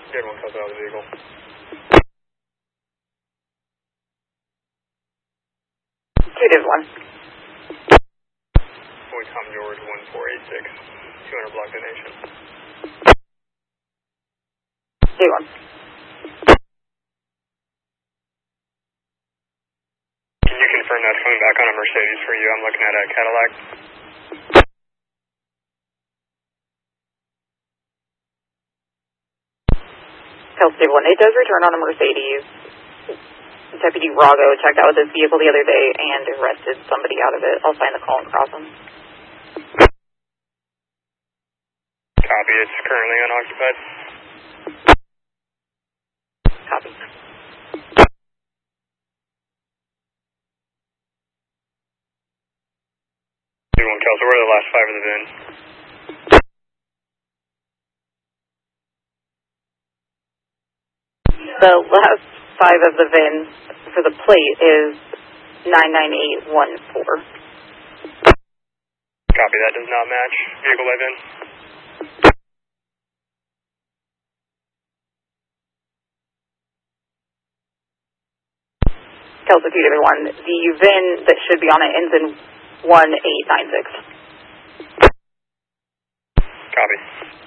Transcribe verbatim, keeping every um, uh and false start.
Good one, Kelso, out of the vehicle. Two Div one. Boy Tom George, one four eight six, two hundred block donation. Day one. Can you confirm that phone back on a Mercedes for you? I'm looking at a Cadillac. Kelsey one, it does return on a Mercedes. Deputy Rago checked out with this vehicle the other day and arrested somebody out of it. I'll find the call and cross them. Copy, it's currently unoccupied. Copy. Day one, Kelso, where are the last five of the V I N? The last five of the V I N for the plate is nine nine eight one four. Copy, that does not match. Vehicle by V I N. Kelso two Div one, the V I N that should be on it ends in one eight nine six. Copy.